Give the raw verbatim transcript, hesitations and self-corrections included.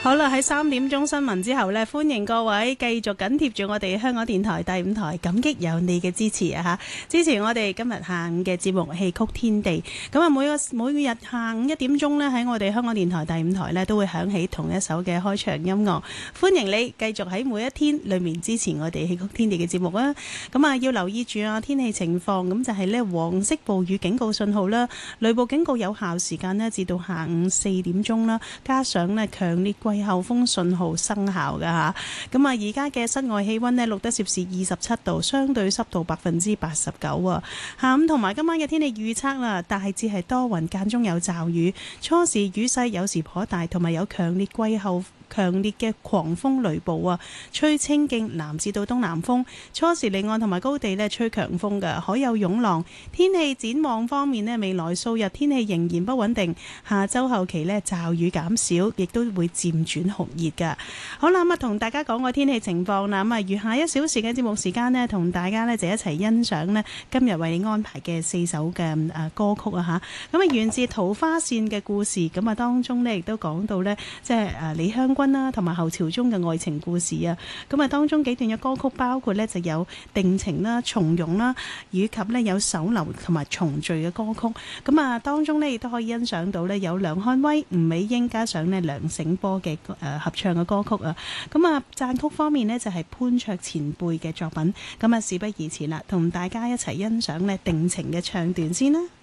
好啦，喺三點鐘新聞之後呢，歡迎各位繼續緊貼住我哋香港電台第五台，感激有你嘅支持啊！吓，支持我哋今日下午嘅節目戲曲天地。咁啊，每個每日下午一點鐘呢，喺我哋香港電台第五台呢，都會響起同一首嘅開場音樂。歡迎你繼續喺每一天裏面支持我哋戲曲天地嘅節目啊！咁啊，要留意住啊天氣情況，咁就係呢黃色暴雨警告信號啦，雷暴警告有效時間呢，至到下午四點鐘啦，加上呢強烈季候風信號生效㗎吓，咁啊而家嘅室外氣溫呢，錄得攝氏二十七度，相對濕度百分之八十九啊。下午同埋今晚嘅天氣預測啦，大致係多雲間中有驟雨，初時雨勢有時頗大，同埋有強烈季候強烈嘅狂風雷暴啊，吹清勁南至到東南風，初時離岸同埋高地呢吹強風嘅，海有湧浪。天氣展望方面呢，未來數日天氣仍然不穩定，下周後期呢驟雨減少，亦都會漸轉酷熱㗎。好啦，咁啊同大家講個天氣情況啦，咁啊餘下一小時嘅節目時間呢，同大家呢就一齊欣賞呢今日為你安排嘅四首嘅誒歌曲啊吓，咁啊源自桃花線嘅故事，咁啊當中呢亦都講到呢，即係誒李香君啦，同埋後朝中嘅愛情故事啊，咁啊當中幾段嘅歌曲包括呢就有定情啦、從容啦，以及呢有手留同埋重聚嘅歌曲，咁啊當中呢亦都可以欣賞到呢有梁漢威、吳美英加上呢梁醒波嘅誒合唱嘅歌曲啊，咁啊讚曲方面呢就係潘卓前輩嘅作品，咁啊事不宜遲啦，同大家一齊欣賞呢定情嘅唱段先啦。